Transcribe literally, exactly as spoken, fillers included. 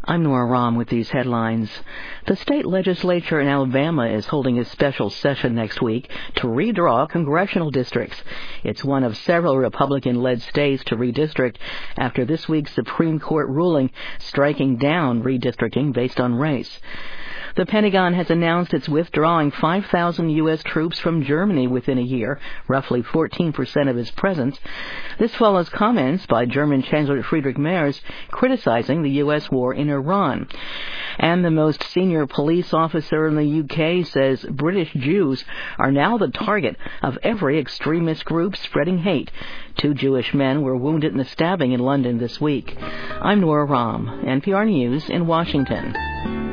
I'm Nora Rahm with these headlines. The state legislature in Alabama is holding a special session next week to redraw congressional districts. It's one of several Republican-led states to redistrict after this week's Supreme Court ruling striking down redistricting based on race. The Pentagon has announced it's withdrawing five thousand U S troops from Germany within a year, roughly fourteen percent of its presence. This follows comments by German Chancellor Friedrich Merz criticizing the U S war in Iran. And the most senior police officer in the U K says British Jews are now the target of every extremist group spreading hate. Two Jewish men were wounded in a stabbing in London this week. I'm Nora Rahm, N P R News in Washington.